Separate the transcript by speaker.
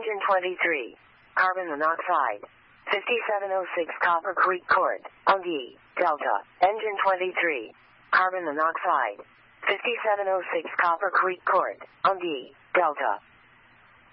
Speaker 1: Engine 23. Carbon monoxide. 5706 Copper Creek Court. OND. Delta. Engine 23. Carbon monoxide. 5706 Copper Creek Court. OND. Delta.